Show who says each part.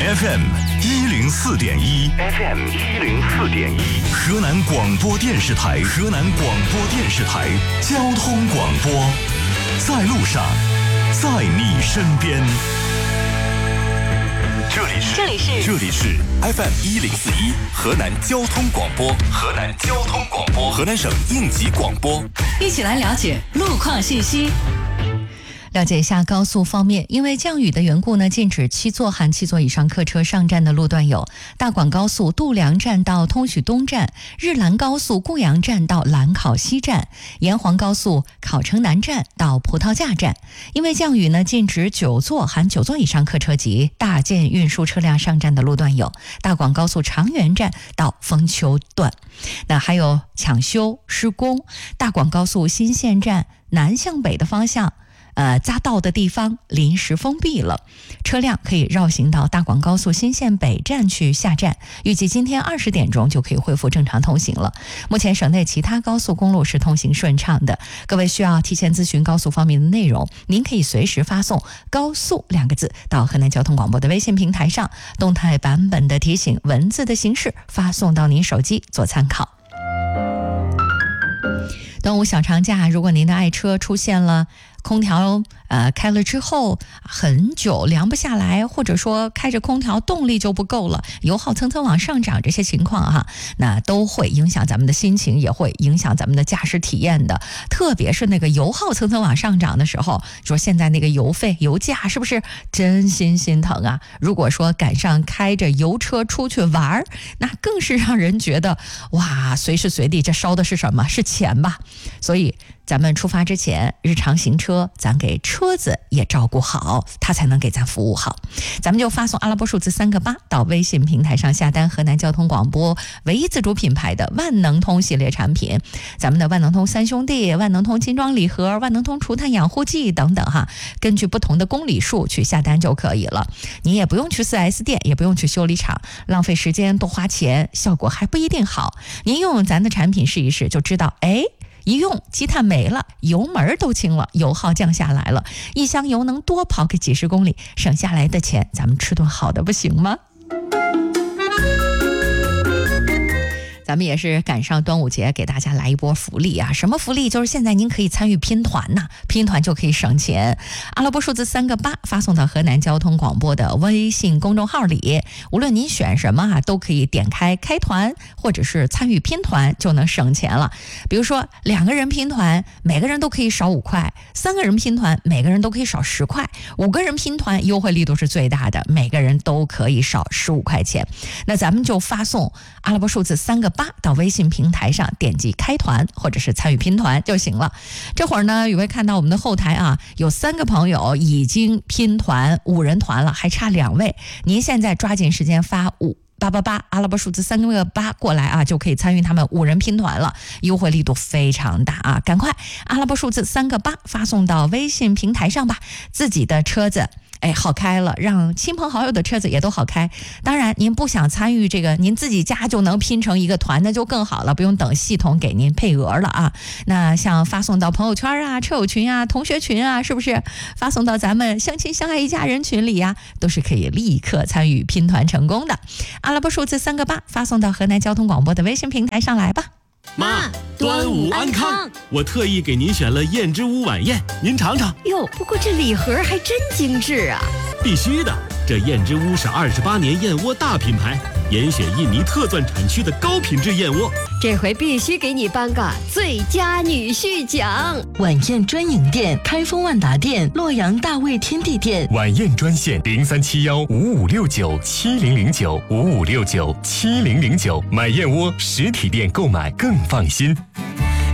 Speaker 1: FM 104.1 河南广播电视台交通广播，在路上，在你身边。这里是 FM 104.1河南交通广播，河南省应急广播。
Speaker 2: 一起来了解路况信息。了解一下高速方面，因为降雨的缘故呢，禁止7座含7座以上客车上站的路段有大广高速度梁站到通许东站，日兰高速固阳站到兰考西站，沿黄高速考城南站到葡萄架站。因为降雨呢，禁止9座含9座以上客车及大件运输车辆上站的路段有大广高速长垣站到丰丘段。那还有抢修施工，大广高速新线站南向北的方向匝道的地方临时封闭了，车辆可以绕行到大广高速新线北站去下站，预计今天20点钟就可以恢复正常通行了。目前省内其他高速公路是通行顺畅的，各位需要提前咨询高速方面的内容，您可以随时发送高速2个字到河南交通广播的微信平台上，动态版本的提醒文字的形式发送到您手机做参考。端午小长假，如果您的爱车出现了空调开了之后很久凉不下来，或者说开着空调动力就不够了，油耗蹭蹭往上涨，这些情况哈，那都会影响咱们的心情，也会影响咱们的驾驶体验的。特别是那个油耗蹭蹭往上涨的时候，说现在那个油费油价是不是真心疼啊？如果说赶上开着油车出去玩，那更是让人觉得哇，随时随地这烧的是什么？是钱吧？所以咱们出发之前，日常行车咱给车子也照顾好，它才能给咱服务好。咱们就发送阿拉伯数字3个8到微信平台上下单河南交通广播唯一自主品牌的万能通系列产品，咱们的万能通3兄弟、万能通金装礼盒、万能通除碳养护剂等等哈，根据不同的公里数去下单就可以了。你也不用去 4S 店，也不用去修理厂，浪费时间多花钱，效果还不一定好。您用咱的产品试一试就知道，一用积碳没了，油门都轻了，油耗降下来了，一箱油能多跑个几10公里，省下来的钱咱们吃顿好的不行吗？咱们也是赶上端午节，给大家来一波福利啊！什么福利？就是现在您可以参与拼团呐，拼团就可以省钱。阿拉伯数字3个8发送到河南交通广播的微信公众号里，无论您选什么都可以点开开团或者是参与拼团，就能省钱了。比如说2个人拼团，每个人都可以少5块；3个人拼团，每个人都可以少10块；5个人拼团，优惠力度是最大的，每个人都可以少15块钱。那咱们就发送阿拉伯数字3个8到微信平台上，点击开团或者是参与拼团就行了。这会儿呢，宇威看到我们的后台啊，有3个朋友已经拼团5人团了，还差2位。您现在抓紧时间发888阿拉伯数字3个8过来啊，就可以参与他们5人拼团了，优惠力度非常大啊！赶快阿拉伯数字3个8发送到微信平台上吧，自己的车子好开了，让亲朋好友的车子也都好开。当然您不想参与这个，您自己家就能拼成一个团，那就更好了，不用等系统给您配额了啊。那像发送到朋友圈啊、车友群啊、同学群啊，是不是发送到咱们相亲相爱一家人群里呀，都是可以立刻参与拼团成功的。阿拉伯数字3个8发送到河南交通广播的微信平台上来吧。
Speaker 3: 妈，端午安康！我特意给您选了燕之屋晚宴，您尝尝。
Speaker 4: 哟，不过这礼盒还真精致啊！
Speaker 3: 必须的，这燕之屋是28年燕窝大品牌，严选印尼特钻产区的高品质燕窝。
Speaker 4: 这回必须给你颁个最佳女婿奖！
Speaker 2: 晚宴专营店：开封万达店、洛阳大卫天地店。
Speaker 1: 晚宴专线03715569700955697009，买燕窝实体店购买更放心。